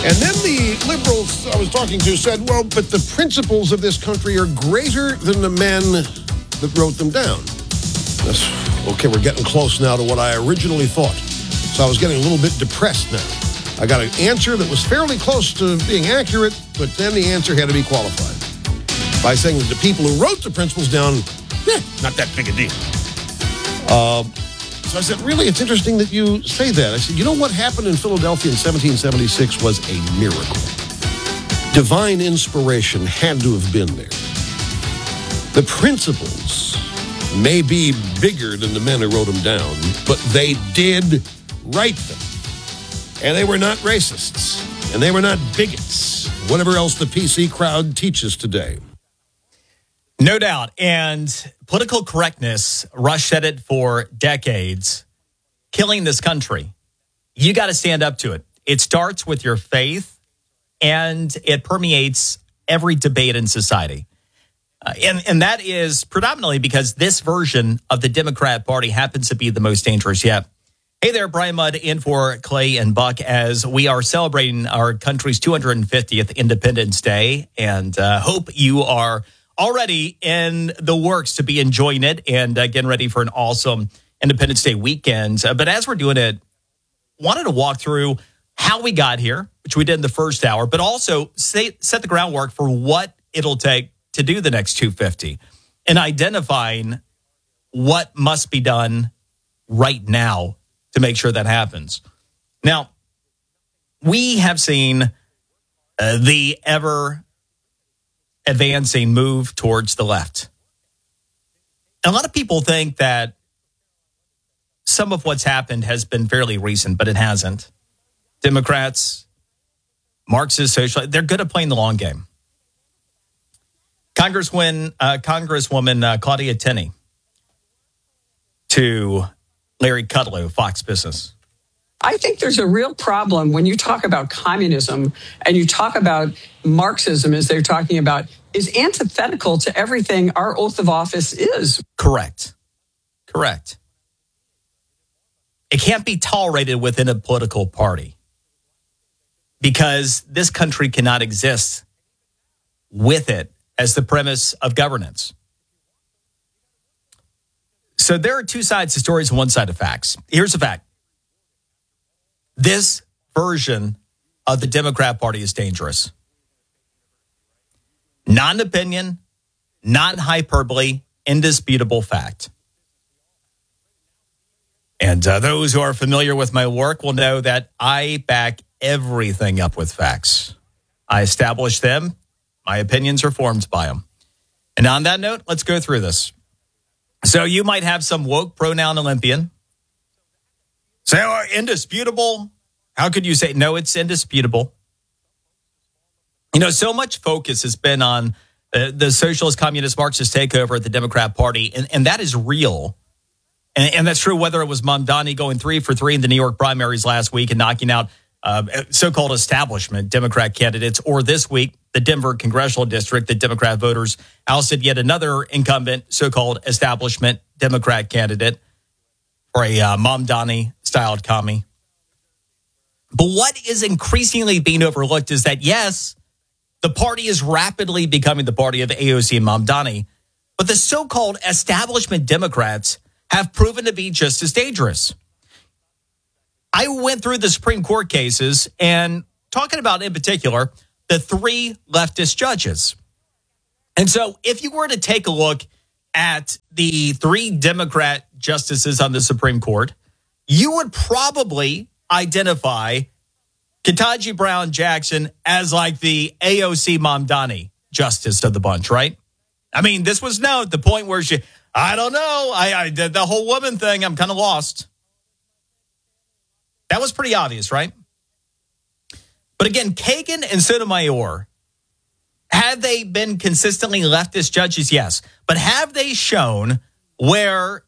And then the liberals I was talking to said, well, but the principles of this country are greater than the men that wrote them down. Okay, we're getting close now to what I originally thought. So I was getting a little bit depressed now. I got an answer that was fairly close to being accurate, but then the answer had to be qualified by saying that the people who wrote the principles down, not that big a deal. So I said, really, it's interesting that you say that. I said, you know what happened in Philadelphia in 1776 was a miracle. Divine inspiration had to have been there. The principles may be bigger than the men who wrote them down, but they did write them. And they were not racists. And they were not bigots. Whatever else the PC crowd teaches today. No doubt. And political correctness, Rush said it for decades, killing this country. You got to stand up to it. It starts with your faith, and it permeates every debate in society. And that is predominantly because this version of the Democrat Party happens to be the most dangerous yet. Hey there, Brian Mudd in for Clay and Buck as we are celebrating our country's 250th Independence Day, and hope you are already in the works to be enjoying it and getting ready for an awesome Independence Day weekend. But as we're doing it, wanted to walk through how we got here, which we did in the first hour, but also set the groundwork for what it'll take to do the next 250 and identifying what must be done right now to make sure that happens. Now, we have seen the ever advancing move towards the left. And a lot of people think that some of what's happened has been fairly recent, but it hasn't. Democrats, Marxist, socialists, they're good at playing the long game. Congresswoman Claudia Tenney to Larry Kudlow, Fox Business. I think there's a real problem when you talk about communism and you talk about Marxism, as they're talking about, is antithetical to everything our oath of office is. Correct. It can't be tolerated within a political party because this country cannot exist with it as the premise of governance. So there are two sides to stories and one side of facts. Here's the fact. This version of the Democrat Party is dangerous. Not an opinion, not hyperbole, indisputable fact. And those who are familiar with my work will know that I back everything up with facts. I establish them. My opinions are formed by them. And on that note, let's go through this. So you might have some woke pronoun Olympian say, oh, indisputable. How could you say, no, it's indisputable? You know, so much focus has been on the socialist, communist, Marxist takeover at the Democrat Party, and that is real. And that's true whether it was Mamdani going 3 for 3 in the New York primaries last week and knocking out so-called establishment Democrat candidates, or this week, the Denver congressional district, the Democrat voters ousted yet another incumbent so-called establishment Democrat candidate for a Mamdani-styled commie. But what is increasingly being overlooked is that, yes, the party is rapidly becoming the party of AOC and Mamdani, but the so-called establishment Democrats have proven to be just as dangerous. I went through the Supreme Court cases and talking about, in particular, the 3 leftist judges. And so if you were to take a look at the 3 Democrat justices on the Supreme Court, you would probably identify Ketanji Brown Jackson as like the AOC Mamdani justice of the bunch, right? I mean, this was known at the point where I don't know, I did the whole woman thing, I'm kind of lost. That was pretty obvious, right? But again, Kagan and Sotomayor, have they been consistently leftist judges? Yes. But have they shown where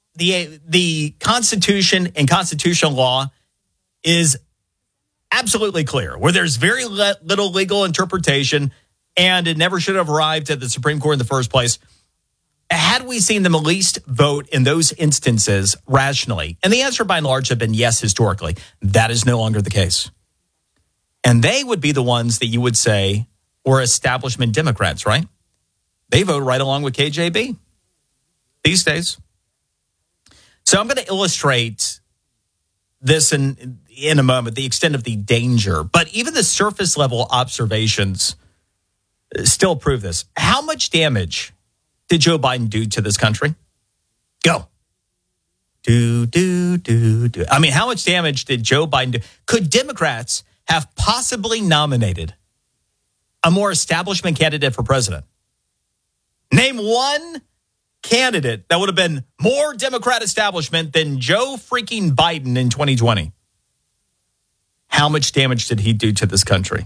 the Constitution and constitutional law is absolutely clear, where there's very little legal interpretation and it never should have arrived at the Supreme Court in the first place? Had we seen them at least vote in those instances rationally? And the answer by and large have been yes, historically. That is no longer the case. And they would be the ones that you would say were establishment Democrats, right? They vote right along with KJB these days. So I'm going to illustrate this in a moment, the extent of the danger. But even the surface level observations still prove this. How much damage did Joe Biden do to this country? Go. Do. I mean, how much damage did Joe Biden do? Could Democrats have possibly nominated a more establishment candidate for president? Name one candidate that would have been more Democrat establishment than Joe freaking Biden in 2020. How much damage did he do to this country?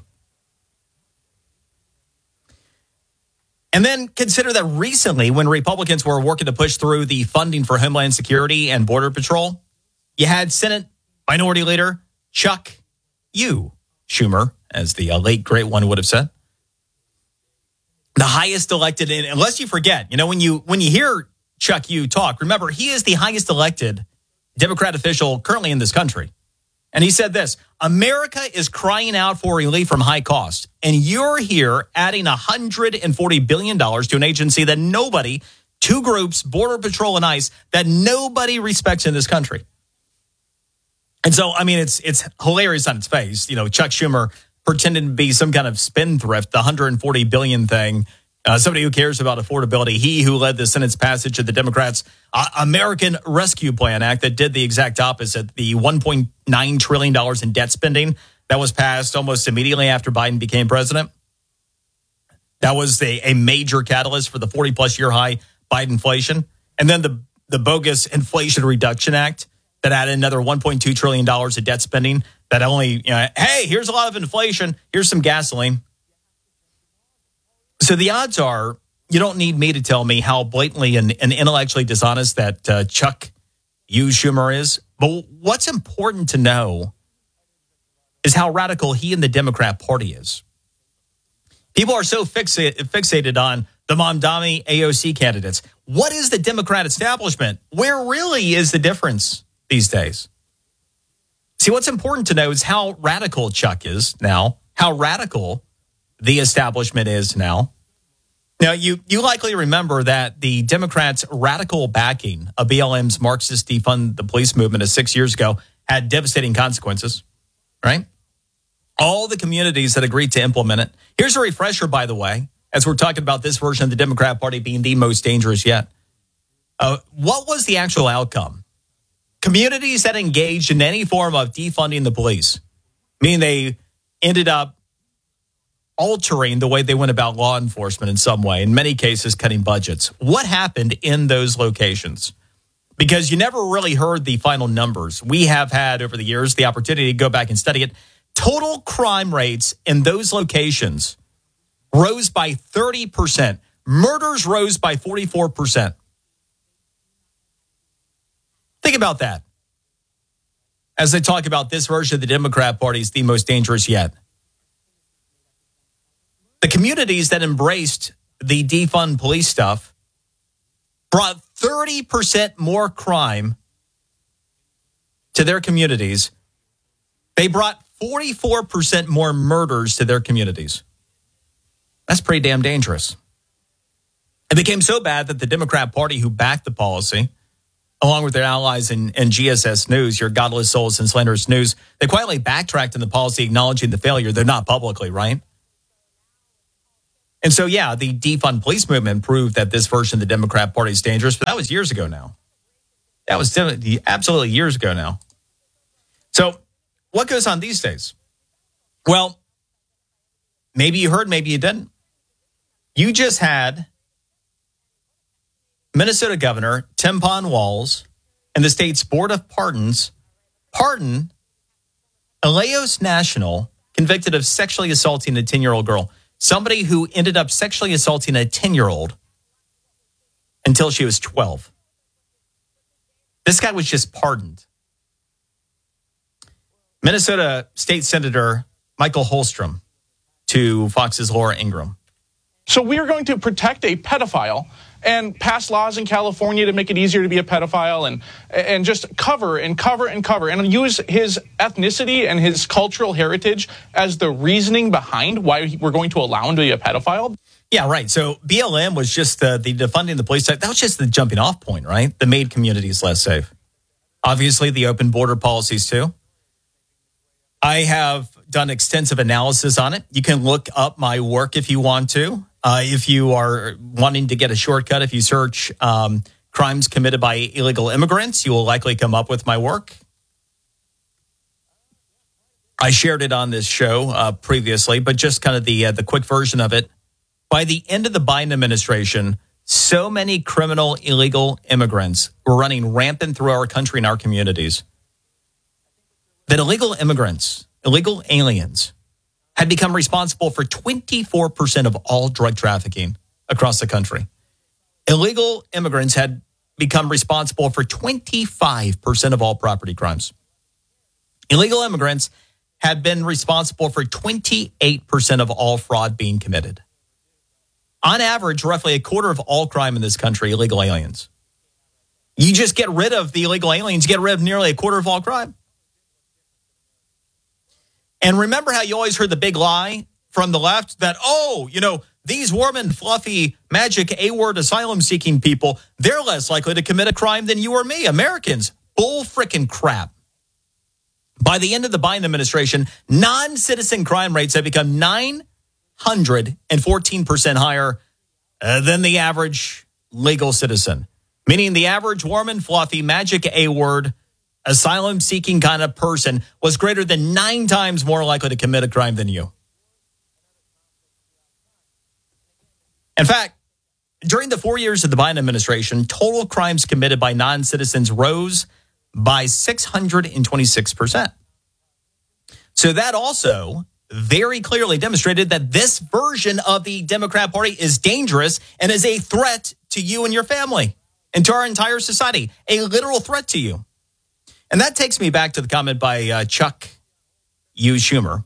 And then consider that recently, when Republicans were working to push through the funding for Homeland Security and Border Patrol, you had Senate Minority Leader Chuck Schumer, as the late great one would have said, the highest elected, unless you forget, when you hear Chuck talk, remember, he is the highest elected Democrat official currently in this country. And he said this: America is crying out for relief from high cost. And you're here adding $140 billion to an agency that nobody, two groups, Border Patrol and ICE, that nobody respects in this country. And so, I mean, it's hilarious on its face. Chuck Schumer pretending to be some kind of spendthrift, the $140 billion thing. Somebody who cares about affordability. He who led the Senate's passage of the Democrats' American Rescue Plan Act that did the exact opposite, the $1.9 trillion in debt spending that was passed almost immediately after Biden became president. That was a major catalyst for the 40-plus year high Biden inflation. And then the bogus Inflation Reduction Act that added another $1.2 trillion of debt spending that only, hey, here's a lot of inflation, here's some gasoline. So the odds are, you don't need me to tell me how blatantly and intellectually dishonest that Chuck Schumer is. But what's important to know is how radical he and the Democrat Party is. People are so fixated on the Mamdani AOC candidates. What is the Democrat establishment? Where really is the difference these days? See, what's important to know is how radical Chuck is now, how radical the establishment is now. Now, you likely remember that the Democrats' radical backing of BLM's Marxist defund the police movement of 6 years ago had devastating consequences, right? All the communities that agreed to implement it. Here's a refresher, by the way, as we're talking about this version of the Democrat Party being the most dangerous yet. What was the actual outcome? Communities that engaged in any form of defunding the police, meaning they ended up altering the way they went about law enforcement in some way, in many cases cutting budgets. What happened in those locations? Because you never really heard the final numbers. We have had over the years the opportunity to go back and study it. Total crime rates in those locations rose by 30%. Murders rose by 44%. Think about that. As I talk about this version of the Democrat Party is the most dangerous yet. The communities that embraced the defund police stuff brought 30% more crime to their communities. They brought 44% more murders to their communities. That's pretty damn dangerous. It became so bad that the Democrat Party, who backed the policy, along with their allies in GSS News, your godless souls and slanderous news, they quietly backtracked in the policy, acknowledging the failure. They're not publicly, right? And so, yeah, the defund police movement proved that this version of the Democrat Party is dangerous, but that was years ago now. That was absolutely years ago now. So what goes on these days? Well, maybe you heard, maybe you didn't. You just had Minnesota Governor Tim Walz and the state's Board of Pardons pardon Elios National, convicted of sexually assaulting a 10-year-old girl. Somebody who ended up sexually assaulting a 10-year-old until she was 12. This guy was just pardoned. Minnesota State Senator Michael Holstrom to Fox's Laura Ingraham. So we are going to protect a pedophile and pass laws in California to make it easier to be a pedophile and just cover and use his ethnicity and his cultural heritage as the reasoning behind why we're going to allow him to be a pedophile. Yeah, right. So BLM was just the defunding the police. That was just the jumping off point, right? The made communities less safe. Obviously, the open border policies, too. I have done extensive analysis on it. You can look up my work if you want to. If you are wanting to get a shortcut, if you search crimes committed by illegal immigrants, you will likely come up with my work. I shared it on this show previously, but just kind of the quick version of it. By the end of the Biden administration, so many criminal illegal immigrants were running rampant through our country and our communities that illegal immigrants, illegal aliens, had become responsible for 24% of all drug trafficking across the country. Illegal immigrants had become responsible for 25% of all property crimes. Illegal immigrants had been responsible for 28% of all fraud being committed. On average, roughly a quarter of all crime in this country, illegal aliens. You just get rid of the illegal aliens, you get rid of nearly a quarter of all crime. And remember how you always heard the big lie from the left that, these warm and fluffy magic A-word asylum-seeking people, they're less likely to commit a crime than you or me, Americans. Bull frickin' crap. By the end of the Biden administration, non-citizen crime rates have become 914% higher than the average legal citizen, meaning the average warm and fluffy magic A-word asylum-seeking kind of person was greater than 9 times more likely to commit a crime than you. In fact, during the 4 years of the Biden administration, total crimes committed by non-citizens rose by 626%. So that also very clearly demonstrated that this version of the Democrat Party is dangerous and is a threat to you and your family and to our entire society, a literal threat to you. And that takes me back to the comment by Chuck U. Schumer.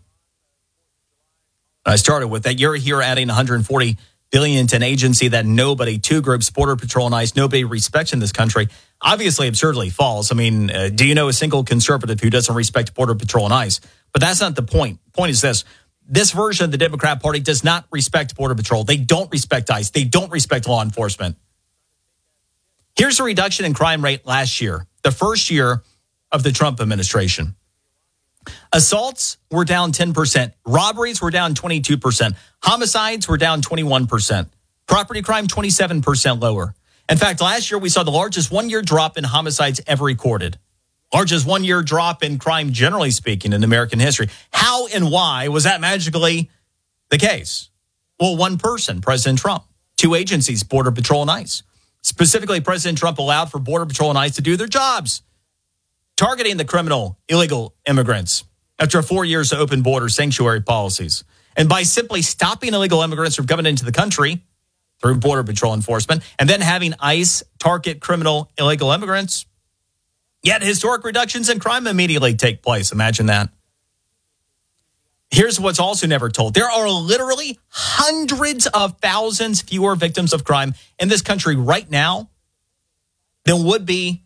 I started with that. You're here adding $140 billion to an agency that two groups, Border Patrol and ICE, nobody respects in this country. Obviously, absurdly false. I mean, do you know a single conservative who doesn't respect Border Patrol and ICE? But that's not the point. The point is this. This version of the Democrat Party does not respect Border Patrol. They don't respect ICE. They don't respect law enforcement. Here's a reduction in crime rate last year, the first year of the Trump administration. Assaults were down 10%. Robberies were down 22%. Homicides were down 21%. Property crime, 27% lower. In fact, last year we saw the largest one-year drop in homicides ever recorded. Largest one-year drop in crime, generally speaking, in American history. How and why was that magically the case? Well, one person, President Trump. 2 agencies, Border Patrol and ICE. Specifically, President Trump allowed for Border Patrol and ICE to do their jobs, targeting the criminal, illegal immigrants after 4 years of open border sanctuary policies. And by simply stopping illegal immigrants from coming into the country through Border Patrol enforcement and then having ICE target criminal illegal immigrants, yet historic reductions in crime immediately take place. Imagine that. Here's what's also never told. There are literally hundreds of thousands fewer victims of crime in this country right now than would be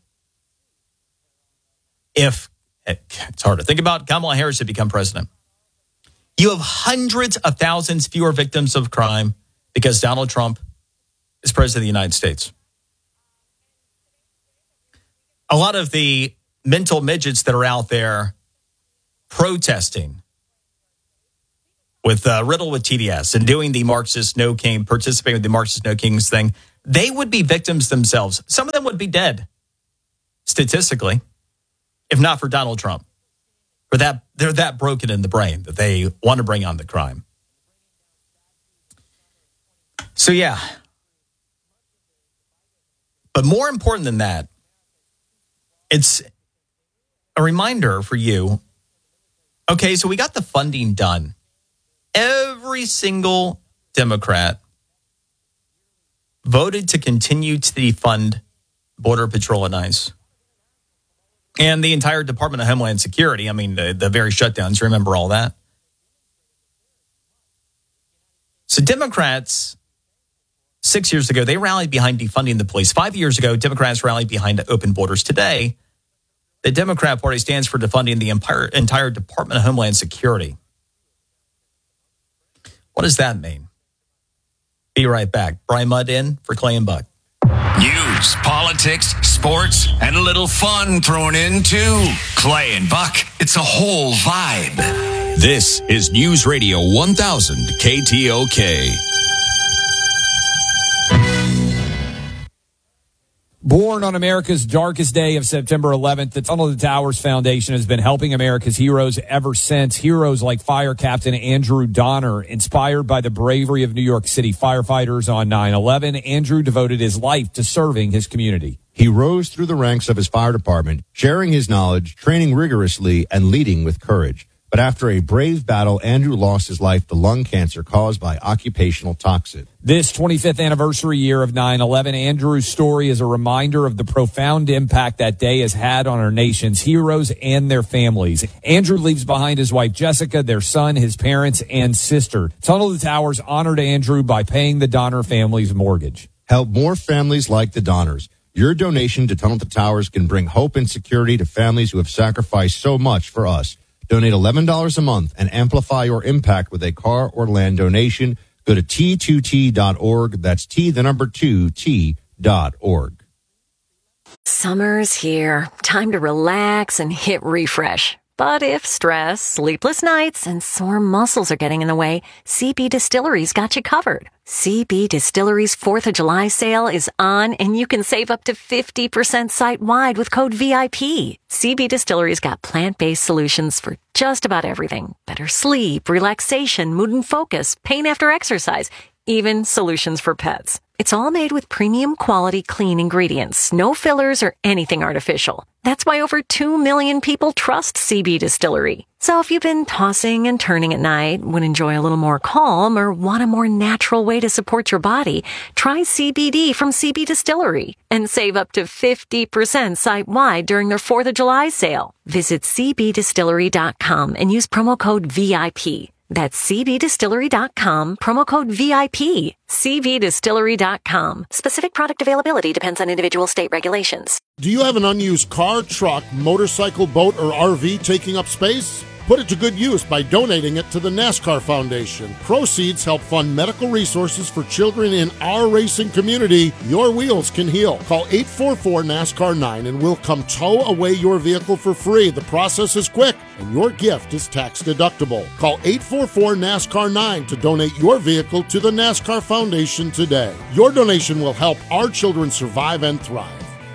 if, it's hard to think about, Kamala Harris had become president. You have hundreds of thousands fewer victims of crime because Donald Trump is president of the United States. A lot of the mental midgets that are out there protesting with riddled with TDS and doing the Marxist No King, participating with the Marxist No Kings thing, they would be victims themselves. Some of them would be dead, statistically, if not for Donald Trump. For that, they're that broken in the brain that they want to bring on the crime. So, yeah. But more important than that, it's a reminder for you. Okay, so we got the funding done. Every single Democrat voted to continue to defund Border Patrol and ICE. And the entire Department of Homeland Security. I mean, the very shutdowns, remember all that? So Democrats 6 years ago, they rallied behind defunding the police. 5 years ago, Democrats rallied behind open borders. Today, the Democrat Party stands for defunding the entire Department of Homeland Security. What does that mean? Be right back. Brian Mudd in for Clay and Buck. News, politics, sports, and a little fun thrown in too. Clay and Buck, it's a whole vibe. This is News Radio 1000 KTOK. Born on America's darkest day of September 11th, the Tunnel to Towers Foundation has been helping America's heroes ever since. Heroes like Fire Captain Andrew Donner, inspired by the bravery of New York City firefighters on 9/11. Andrew devoted his life to serving his community. He rose through the ranks of his fire department, sharing his knowledge, training rigorously, and leading with courage. But after a brave battle, Andrew lost his life to lung cancer caused by occupational toxin. This 25th anniversary year of 9/11, Andrew's story is a reminder of the profound impact that day has had on our nation's heroes and their families. Andrew leaves behind his wife, Jessica, their son, his parents, and sister. Tunnel to Towers honored Andrew by paying the Donner family's mortgage. Help more families like the Donners. Your donation to Tunnel to Towers can bring hope and security to families who have sacrificed so much for us. Donate $11 a month and amplify your impact with a car or land donation. Go to T2T.org. That's T2T.org. Summer's here. Time to relax and hit refresh. But if stress, sleepless nights, and sore muscles are getting in the way, CB Distillery's got you covered. CB Distillery's 4th of July sale is on, and you can save up to 50% site-wide with code VIP. CB Distillery's got plant-based solutions for just about everything. Better sleep, relaxation, mood and focus, pain after exercise, even solutions for pets. It's all made with premium quality clean ingredients, no fillers or anything artificial. That's why over 2 million people trust CB Distillery. So if you've been tossing and turning at night, would enjoy a little more calm, or want a more natural way to support your body, try CBD from CB Distillery and save up to 50% site-wide during their 4th of July sale. Visit cbdistillery.com and use promo code VIP. That's cbdistillery.com, promo code VIP. cbdistillery.com. Specific product availability depends on individual state regulations. Do you have an unused car, truck, motorcycle, boat, or RV taking up space? Put it to good use by donating it to the NASCAR Foundation. Proceeds help fund medical resources for children in our racing community. Your wheels can heal. Call 844-NASCAR-9 and we'll come tow away your vehicle for free. The process is quick and your gift is tax deductible. Call 844-NASCAR-9 to donate your vehicle to the NASCAR Foundation today. Your donation will help our children survive and thrive.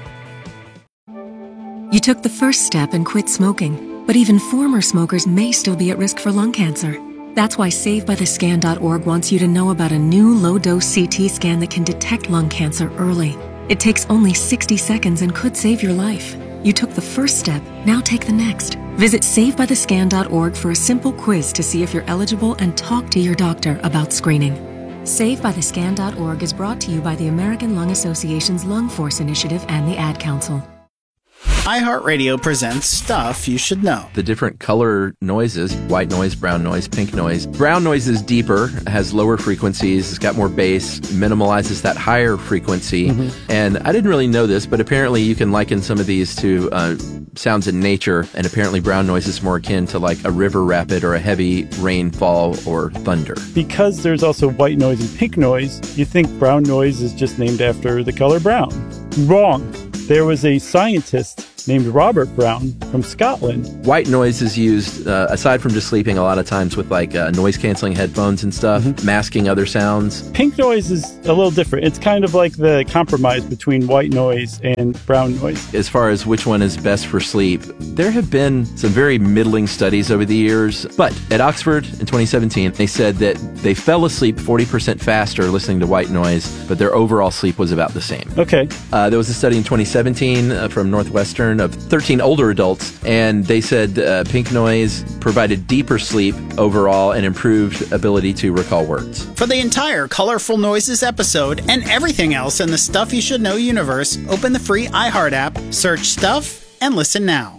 You took the first step and quit smoking, but even former smokers may still be at risk for lung cancer. That's why SaveByTheScan.org wants you to know about a new low-dose CT scan that can detect lung cancer early. It takes only 60 seconds and could save your life. You took the first step, now take the next. Visit SaveByTheScan.org for a simple quiz to see if you're eligible and talk to your doctor about screening. SaveByTheScan.org is brought to you by the American Lung Association's Lung Force Initiative and the Ad Council. iHeartRadio presents Stuff You Should Know. The different color noises, white noise, brown noise, pink noise. Brown noise is deeper, has lower frequencies, it's got more bass, minimalizes that higher frequency. And I didn't really know this, but apparently you can liken some of these to sounds in nature, and apparently brown noise is more akin to like a river rapid or a heavy rainfall or thunder. Because there's also white noise and pink noise, you think brown noise is just named after the color brown. Wrong. There was a scientist named Robert Brown from Scotland. White noise is used, aside from just sleeping, a lot of times with like noise-canceling headphones and stuff, masking other sounds. Pink noise is a little different. It's kind of like the compromise between white noise and brown noise. As far as which one is best for sleep, there have been some very middling studies over the years. But at Oxford in 2017, they said that they fell asleep 40% faster listening to white noise, but their overall sleep was about the same. Okay. There was a study in 2017 from Northwestern of 13 older adults, and they said pink noise provided deeper sleep overall and improved ability to recall words. For the entire Colorful Noises episode and everything else in the Stuff You Should Know universe, open the free iHeart app, search Stuff, and listen now.